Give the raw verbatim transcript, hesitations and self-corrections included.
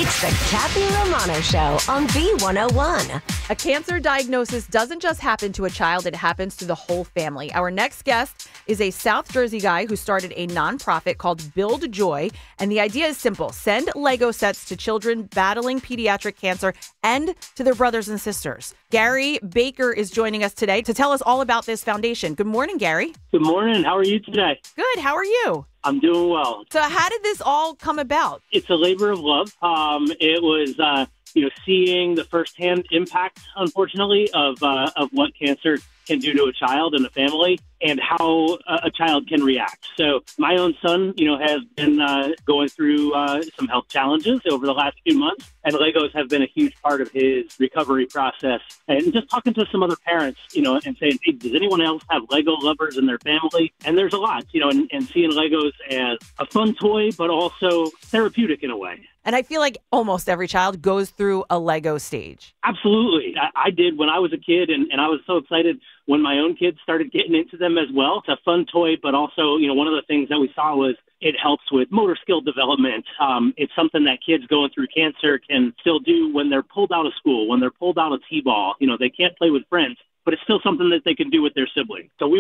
It's the Kathy Romano Show on B one oh one. A cancer diagnosis doesn't just happen to a child, it happens to the whole family. Our next guest is a South Jersey guy who started a nonprofit called Build Joy. And the idea is simple. Send Lego sets to children battling pediatric cancer and to their brothers and sisters. Gary Baker is joining us today to tell us all about this foundation. Good morning, Gary. Good morning. How are you today? Good. How are you? I'm doing well. So how did this all come about? It's a labor of love. Um, it was, uh, you know, seeing the firsthand impact, unfortunately, of uh, of what cancer can do to a child and a family and how uh, a child can react. So my own son, you know, has been uh, going through uh, some health challenges over the last few months, and Legos have been a huge part of his recovery process. And just talking to some other parents, you know, and saying, hey, does anyone else have Lego lovers in their family? And there's a lot, you know, and, and seeing Legos as a fun toy, but also therapeutic in a way. And I feel like almost every child goes through a Lego stage. Absolutely. I, I did when I was a kid, and, and I was so excited when my own kids started getting into them as well. It's a fun toy, but also, you know, one of the things that we saw was it helps with motor skill development. Um, it's something that kids going through cancer can still do when they're pulled out of school, when they're pulled out of T-ball. You know, they can't play with friends, but it's still something that they can do with their siblings. So we